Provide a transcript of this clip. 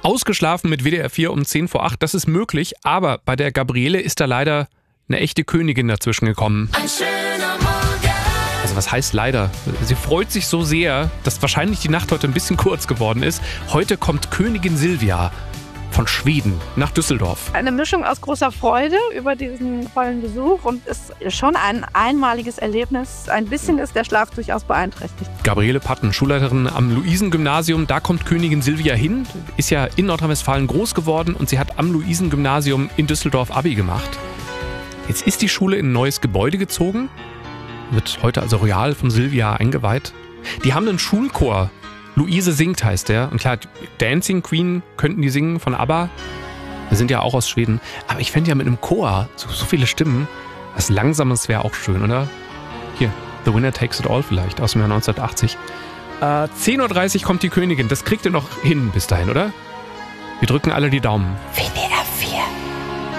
ausgeschlafen mit WDR 4 um 10 vor 8. Das ist möglich, aber bei der Gabriele ist da leider eine echte Königin dazwischen gekommen. Ein schöner Morgen. Also was heißt leider? Sie freut sich so sehr, dass wahrscheinlich die Nacht heute ein bisschen kurz geworden ist. Heute kommt Königin Silvia von Schweden nach Düsseldorf. Eine Mischung aus großer Freude über diesen tollen Besuch und ist schon ein einmaliges Erlebnis. Ein bisschen ist der Schlaf durchaus beeinträchtigt. Gabriele Patten, Schulleiterin am Luisengymnasium, da kommt Königin Silvia hin, ist ja in Nordrhein-Westfalen groß geworden und sie hat am Luisengymnasium in Düsseldorf Abi gemacht. Jetzt ist die Schule in ein neues Gebäude gezogen, wird heute also royal von Silvia eingeweiht. Die haben einen Schulchor. Luise singt heißt der. Und klar, Dancing Queen könnten die singen von ABBA. Wir sind ja auch aus Schweden. Aber ich fände ja mit einem Chor so viele Stimmen. Was Langsames wäre auch schön, oder? Hier, The Winner Takes It All vielleicht aus dem Jahr 1980. 10.30 Uhr kommt die Königin. Das kriegt ihr noch hin bis dahin, oder? Wir drücken alle die Daumen.